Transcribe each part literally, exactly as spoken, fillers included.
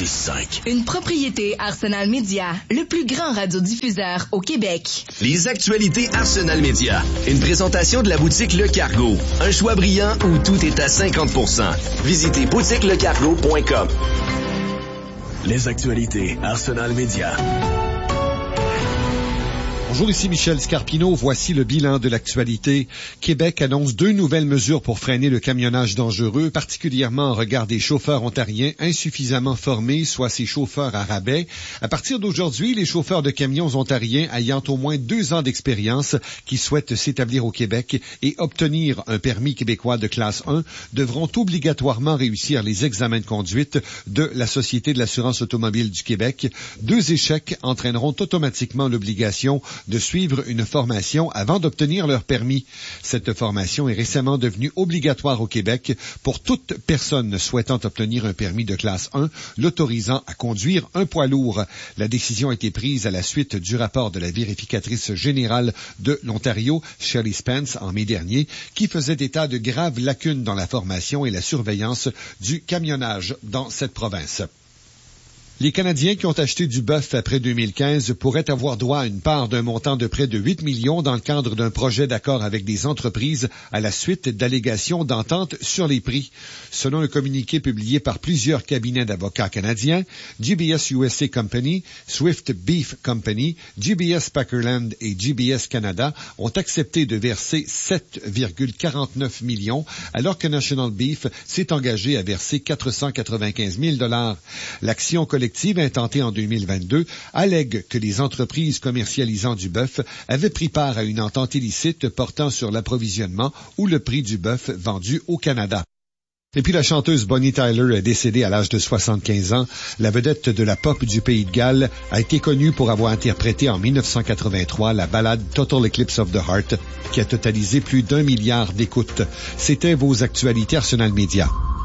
six cinq. Une propriété Arsenal Média, le plus grand radiodiffuseur au Québec. Les actualités Arsenal Média. Une présentation de la boutique Le Cargo. Un choix brillant où tout est à cinquante pour cent. Visitez boutique le cargo point com. Les actualités Arsenal Média. Bonjour, ici Michel Scarpino. Voici le bilan de l'actualité. Québec annonce deux nouvelles mesures pour freiner le camionnage dangereux, particulièrement en regard des chauffeurs ontariens insuffisamment formés, soit ces chauffeurs à rabais. À partir d'aujourd'hui, les chauffeurs de camions ontariens ayant au moins deux ans d'expérience qui souhaitent s'établir au Québec et obtenir un permis québécois de classe un devront obligatoirement réussir les examens de conduite de la Société de l'assurance automobile du Québec. Deux échecs entraîneront automatiquement l'obligation de suivre une formation avant d'obtenir leur permis. Cette formation est récemment devenue obligatoire au Québec pour toute personne souhaitant obtenir un permis de classe un, l'autorisant à conduire un poids lourd. La décision a été prise à la suite du rapport de la vérificatrice générale de l'Ontario, Shelley Spence, en mai dernier, qui faisait état de graves lacunes dans la formation et la surveillance du camionnage dans cette province. Les Canadiens qui ont acheté du bœuf après deux mille quinze pourraient avoir droit à une part d'un montant de près de huit millions dans le cadre d'un projet d'accord avec des entreprises à la suite d'allégations d'entente sur les prix. Selon un communiqué publié par plusieurs cabinets d'avocats canadiens, G B S U S A Company, Swift Beef Company, G B S Packerland et G B S Canada ont accepté de verser sept virgule quarante-neuf millions, alors que National Beef s'est engagé à verser quatre cent quatre-vingt-quinze mille dollars. L'action collective intentée en deux mille vingt-deux allègue que les entreprises commercialisant du bœuf avaient pris part à une entente illicite portant sur l'approvisionnement ou le prix du bœuf vendu au Canada. Et puis la chanteuse Bonnie Tyler est décédée à l'âge de soixante-quinze ans. La vedette de la pop du Pays de Galles a été connue pour avoir interprété en dix-neuf cent quatre-vingt-trois la ballade Total Eclipse of the Heart, qui a totalisé plus d'un milliard d'écoutes. C'était vos actualités Arsenal Média.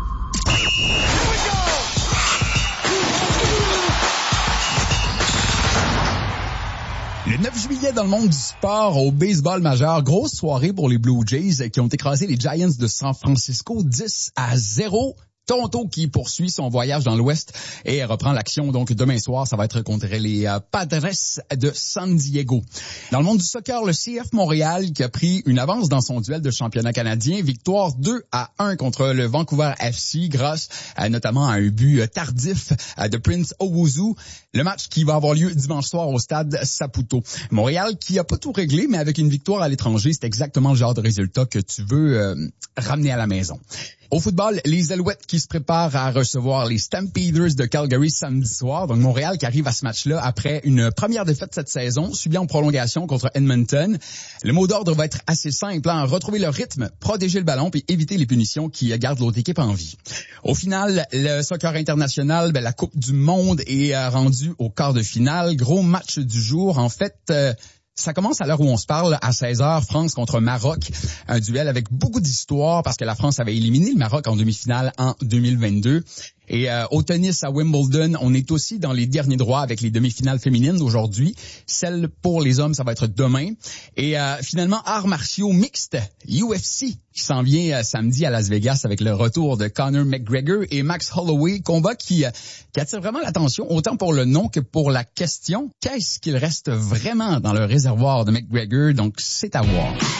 Le neuf juillet, dans le monde du sport, au baseball majeur, grosse soirée pour les Blue Jays qui ont écrasé les Giants de San Francisco dix à zéro. Toronto qui poursuit son voyage dans l'Ouest et reprend l'action donc demain soir. Ça va être contre les euh, Padres de San Diego. Dans le monde du soccer, le C F Montréal qui a pris une avance dans son duel de championnat canadien. Victoire deux à un contre le Vancouver F C grâce à, notamment à un but tardif de Prince Owusu. Le match qui va avoir lieu dimanche soir au stade Saputo. Montréal qui a pas tout réglé, mais avec une victoire à l'étranger, c'est exactement le genre de résultat que tu veux euh, ramener à la maison. Au football, les Alouettes qui se préparent à recevoir les Stampeders de Calgary samedi soir. Donc Montréal qui arrive à ce match-là après une première défaite cette saison, subie en prolongation contre Edmonton. Le mot d'ordre va être assez simple, hein, retrouver le rythme, protéger le ballon puis éviter les punitions qui gardent l'autre équipe en vie. Au final, le soccer international, ben, la Coupe du Monde est euh, rendue au quart de finale. Gros match du jour. En fait... Euh, Ça commence à l'heure où on se parle, à seize heures, France contre Maroc. Un duel avec beaucoup d'histoire parce que la France avait éliminé le Maroc en demi-finale en deux mille vingt-deux. Et euh, au tennis à Wimbledon, on est aussi dans les derniers droits avec les demi-finales féminines d'aujourd'hui. Celle pour les hommes, ça va être demain. Et euh, finalement, arts martiaux mixtes, U F C, qui s'en vient euh, samedi à Las Vegas avec le retour de Conor McGregor et Max Holloway. Combat qui, euh, qui attire vraiment l'attention, autant pour le nom que pour la question. Qu'est-ce qu'il reste vraiment dans le réservoir de McGregor? Donc, c'est à voir.